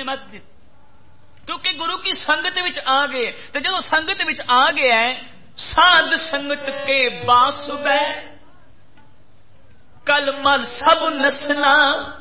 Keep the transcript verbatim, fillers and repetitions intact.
मस्जिद, क्योंकि गुरु की संगत विच आ गए। तो जो संगत विच आ गया है, साध संगत के बास बै कल मल सब नसना